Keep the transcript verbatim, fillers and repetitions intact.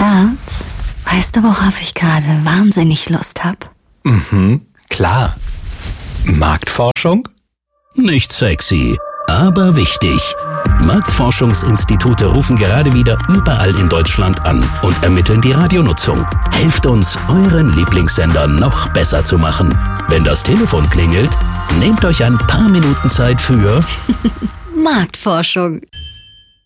Schatz, weißt du, worauf ich gerade wahnsinnig Lust hab? Mhm, klar. Marktforschung? Nicht sexy, aber wichtig. Marktforschungsinstitute rufen gerade wieder überall in Deutschland an und ermitteln die Radionutzung. Helft uns, euren Lieblingssender noch besser zu machen. Wenn das Telefon klingelt, nehmt euch ein paar Minuten Zeit für Marktforschung.